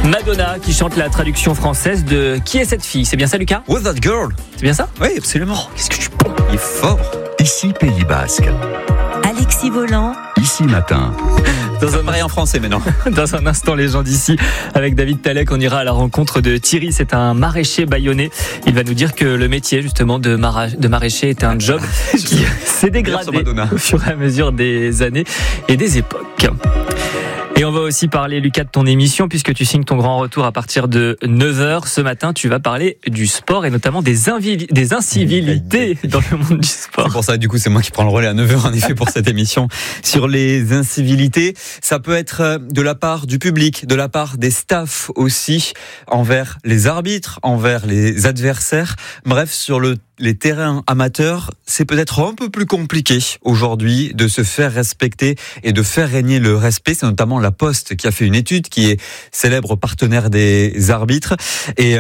Madonna qui chante la traduction française de Qui est cette fille? C'est bien ça, Lucas? Who's that girl? C'est bien ça? Oui, absolument. Qu'est-ce que tu penses? Il est fort. Ici Pays Basque. Alexis Volant. Ici Matin. Pareil en français maintenant. Dans un instant, les gens d'ici, avec David Talek, on ira à la rencontre de Thierry. C'est un maraîcher bayonnais. Il va nous dire que le métier justement de maraîcher est un job qui s'est dégradé au fur et à mesure des années et des époques. Et on va aussi parler, Lucas, de ton émission, puisque tu signes ton grand retour à partir de 9h. Ce matin, tu vas parler du sport et notamment des incivilités dans le monde du sport. C'est pour ça, du coup, c'est moi qui prends le relais à 9h, en effet, pour cette émission. Sur les incivilités, ça peut être de la part du public, de la part des staffs aussi, envers les arbitres, envers les adversaires. Bref, sur les terrains amateurs, c'est peut-être un peu plus compliqué aujourd'hui de se faire respecter et de faire régner le respect. C'est notamment La Poste qui a fait une étude, qui est célèbre partenaire des arbitres. Et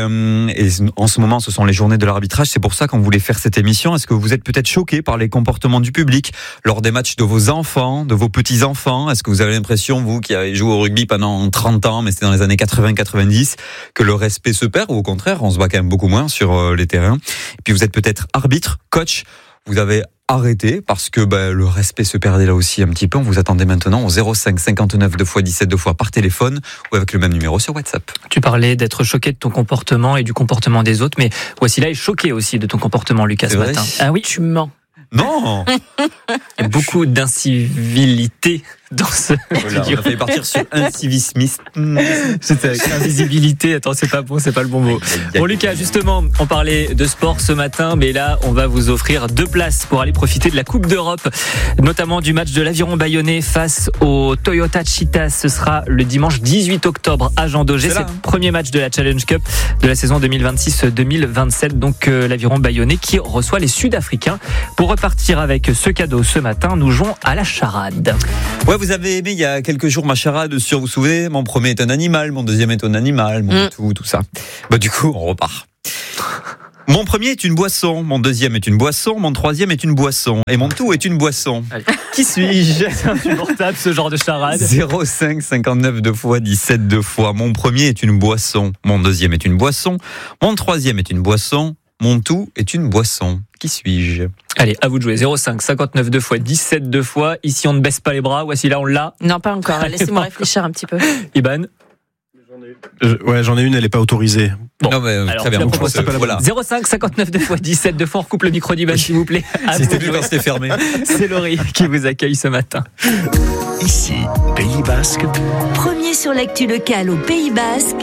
en ce moment, ce sont les journées de l'arbitrage. C'est pour ça qu'on voulait faire cette émission. Est-ce que vous êtes peut-être choqué par les comportements du public lors des matchs de vos enfants, de vos petits-enfants? Est-ce que vous avez l'impression, vous qui avez joué au rugby pendant 30 ans, mais c'était dans les années 80-90, que le respect se perd, ou au contraire, on se bat quand même beaucoup moins sur les terrains? Et puis vous êtes peut-être arbitre, coach, vous avez arrêté parce que le respect se perdait là aussi un petit peu. On vous attendait maintenant au 05 59 2 x 17 2 fois par téléphone ou avec le même numéro sur WhatsApp. Tu parlais d'être choqué de ton comportement et du comportement des autres, mais voici là est choqué aussi de ton comportement, Lucas, ce matin. Ah oui, tu mens. Non. Il y a beaucoup d'incivilité dans ce voilà, on a failli partir sur incivisme. C'était invisibilité. Attends, c'est pas bon, c'est pas le bon mot. Bon, Lucas, justement, on parlait de sport ce matin, mais là, on va vous offrir 2 places pour aller profiter de la Coupe d'Europe, notamment du match de l'Aviron Bayonnais face au Toyota Cheetahs. Ce sera le dimanche 18 octobre à Jean Daugé. C'est le premier match de la Challenge Cup de la saison 2026-2027. Donc, l'Aviron Bayonnais qui reçoit les Sud-Africains. Pour repartir avec ce cadeau ce matin, nous jouons à la charade. Ouais, vous avez aimé il y a quelques jours ma charade sur, vous vous souvenez, mon premier est un animal, mon deuxième est un animal, tout ça. Du coup, on repart. Mon premier est une boisson, mon deuxième est une boisson, mon troisième est une boisson, et mon tout est une boisson. Allez. Qui suis-je? C'est insupportable ce genre de charade. 05 59 2 x 17 2 fois. Mon premier est une boisson, mon deuxième est une boisson, mon troisième est une boisson, mon tout est une boisson. Qui suis-je? Allez, à vous de jouer. 05 59 2 x 17 2 fois. Ici, on ne baisse pas les bras. Voici là, on l'a. Non, pas encore. Laissez-moi réfléchir un petit peu. Iban? J'en ai une, elle n'est pas autorisée. Bon, non, mais alors, très bien. Voilà. 05 59 2 x 17 2 fois. On recoupe le micro d'Iban, s'il vous plaît. C'était fermé. C'est Laurie qui vous accueille ce matin. Ici, Pays Basque. Premier sur l'actu locale au Pays Basque.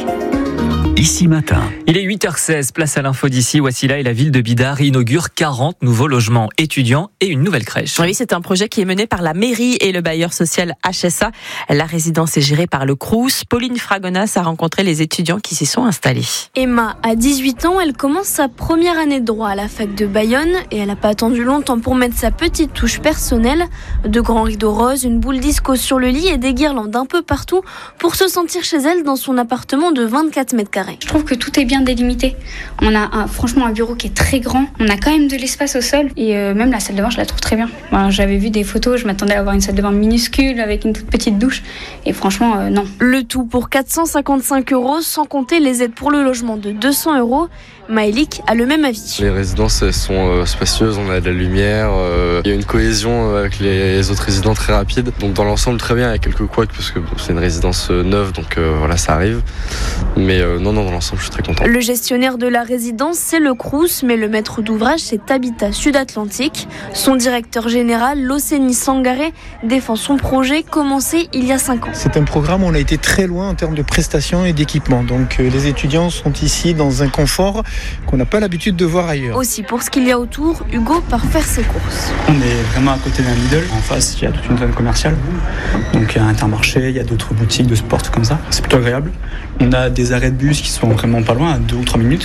Ici Matin. Il est 8h16, place à l'info d'ici. Voici là, et la ville de Bidart inaugure 40 nouveaux logements étudiants et une nouvelle crèche. Oui, c'est un projet qui est mené par la mairie et le bailleur social HSA. La résidence est gérée par le Crous. Pauline Fragonas a rencontré les étudiants qui s'y sont installés. Emma a 18 ans, elle commence sa première année de droit à la fac de Bayonne et elle n'a pas attendu longtemps pour mettre sa petite touche personnelle. De grands rideaux roses, une boule disco sur le lit et des guirlandes un peu partout pour se sentir chez elle dans son appartement de 24 mètres carrés. Je trouve que tout est bien délimité. On a franchement un bureau qui est très grand. On a quand même de l'espace au sol. Et même la salle de bain, je la trouve très bien. J'avais vu des photos, je m'attendais à avoir une salle de bain minuscule avec une toute petite douche. Et franchement, non. Le tout pour 455 €, sans compter les aides pour le logement de 200 €. Maëlik a le même avis. Les résidences elles sont spacieuses, on a de la lumière, il y a une cohésion avec les autres résidents très rapide. Donc dans l'ensemble très bien, il y a quelques couacs parce que c'est une résidence neuve, donc voilà, ça arrive. Mais non, dans l'ensemble je suis très content. Le gestionnaire de la résidence c'est le Crous, mais le maître d'ouvrage c'est Habitat Sud-Atlantique. Son directeur général, Loseni Sangaré, défend son projet commencé il y a 5 ans. C'est un programme où on a été très loin en termes de prestations et d'équipement. Donc les étudiants sont ici dans un confort qu'on n'a pas l'habitude de voir ailleurs. Aussi, pour ce qu'il y a autour, Hugo part faire ses courses. On est vraiment à côté d'un Lidl. En face, il y a toute une zone commerciale. Donc il y a Intermarché, il y a d'autres boutiques de sport comme ça. C'est plutôt agréable. On a des arrêts de bus qui sont vraiment pas loin, à 2 ou 3 minutes.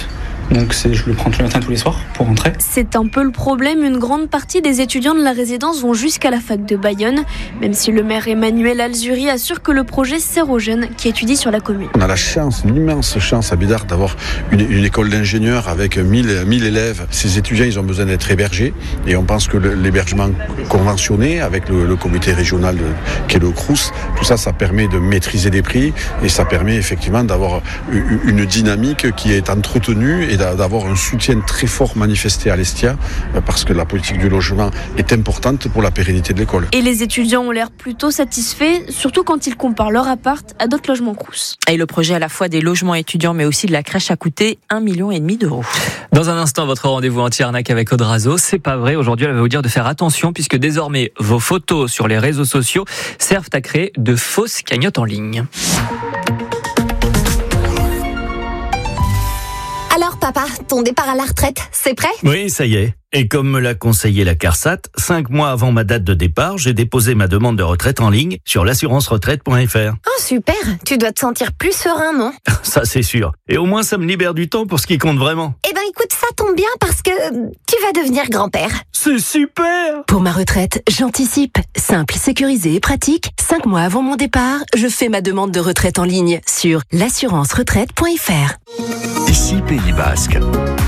Donc je le prends tous les matins, tous les soirs pour rentrer. C'est un peu le problème, une grande partie des étudiants de la résidence vont jusqu'à la fac de Bayonne, même si le maire Emmanuel Alzuri assure que le projet sert aux jeunes qui étudient sur la commune. On a la chance, une immense chance à Bidart d'avoir une école d'ingénieurs avec 1000 élèves. Ces étudiants, ils ont besoin d'être hébergés et on pense que l'hébergement conventionné avec le comité régional qui est le Crous, tout ça, ça permet de maîtriser les prix et ça permet effectivement d'avoir une dynamique qui est entretenue et d'avoir un soutien très fort manifesté à l'Estia parce que la politique du logement est importante pour la pérennité de l'école. Et les étudiants ont l'air plutôt satisfaits, surtout quand ils comparent leur appart à d'autres logements Crous. Et le projet à la fois des logements étudiants mais aussi de la crèche a coûté 1,5 million d'euros. Dans un instant, votre rendez-vous anti-arnaque avec Aude Razo. C'est pas vrai. Aujourd'hui, elle va vous dire de faire attention puisque désormais, vos photos sur les réseaux sociaux servent à créer de fausses cagnottes en ligne. Alors papa, ton départ à la retraite, c'est prêt ? Oui, ça y est. Et comme me l'a conseillé la CARSAT, 5 mois avant ma date de départ, j'ai déposé ma demande de retraite en ligne sur l'assurance-retraite.fr. Oh super, tu dois te sentir plus serein, non ? Ça c'est sûr. Et au moins ça me libère du temps pour ce qui compte vraiment. Eh ben écoute, ça tombe bien parce que tu vas devenir grand-père. C'est super ! Pour ma retraite, j'anticipe. Simple, sécurisé et pratique. 5 mois avant mon départ, je fais ma demande de retraite en ligne sur l'assurance-retraite.fr. Ici Pays Basque.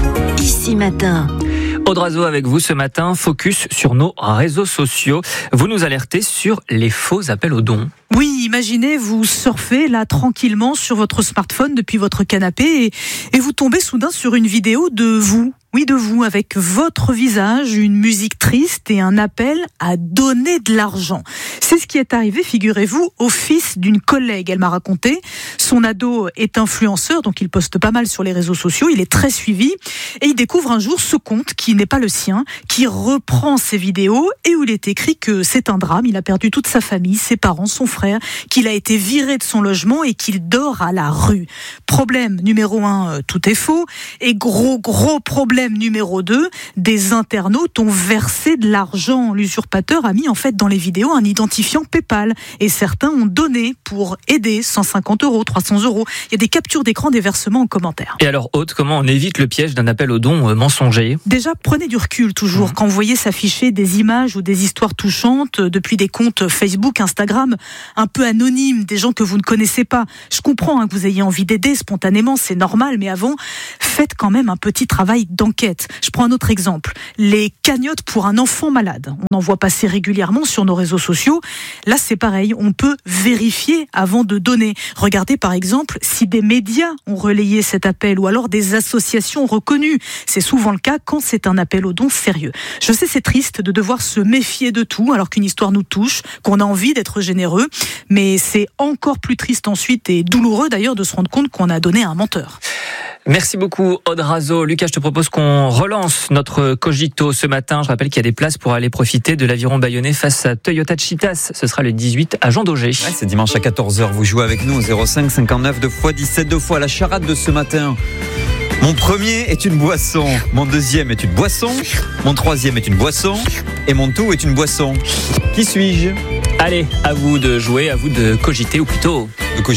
Ici Matin. Aude Razo avec vous ce matin, focus sur nos réseaux sociaux. Vous nous alertez sur les faux appels aux dons. Oui, imaginez, vous surfez là tranquillement sur votre smartphone depuis votre canapé et vous tombez soudain sur une vidéo de vous. Oui, de vous, avec votre visage, une musique triste et un appel à donner de l'argent. C'est ce qui est arrivé, figurez-vous, au fils d'une collègue. Elle m'a raconté, son ado est influenceur, donc il poste pas mal sur les réseaux sociaux, il est très suivi, et il découvre un jour ce compte qui n'est pas le sien, qui reprend ses vidéos, et où il est écrit que c'est un drame, il a perdu toute sa famille, ses parents, son frère, qu'il a été viré de son logement et qu'il dort à la rue. Problème numéro 1, tout est faux, et gros problème numéro 2, des internautes ont versé de l'argent. L'usurpateur a mis en fait dans les vidéos un identifiant PayPal et certains ont donné pour aider 150 €, 300 €. Il y a des captures d'écran des versements en commentaire. Et alors Aude, comment on évite le piège d'un appel aux dons mensonger ? Déjà, prenez du recul toujours. Quand vous voyez s'afficher des images ou des histoires touchantes depuis des comptes Facebook, Instagram, un peu anonymes, des gens que vous ne connaissez pas. Je comprends que vous ayez envie d'aider spontanément, c'est normal, mais avant, faites quand même un petit travail d'enquête. Je prends un autre exemple. Les cagnottes pour un enfant malade. On en voit passer régulièrement sur nos réseaux sociaux. Là, c'est pareil. On peut vérifier avant de donner. Regardez par exemple si des médias ont relayé cet appel ou alors des associations reconnues. C'est souvent le cas quand c'est un appel aux dons sérieux. Je sais, c'est triste de devoir se méfier de tout alors qu'une histoire nous touche, qu'on a envie d'être généreux, mais c'est encore plus triste ensuite et douloureux d'ailleurs de se rendre compte qu'on a donné à un menteur. Merci beaucoup Aude Razo. Lucas, je te propose qu'on relance notre cogito ce matin. Je rappelle qu'il y a des places pour aller profiter de l'aviron bayonnais face à Toyota Chitas. Ce sera le 18 à Jean Daugé. Ouais, c'est dimanche à 14h. Vous jouez avec nous au 05 59 2x17 2 fois la charade de ce matin. Mon premier est une boisson, mon deuxième est une boisson, mon troisième est une boisson et mon tout est une boisson. Qui suis-je ? Allez, à vous de jouer, à vous de cogiter ou plutôt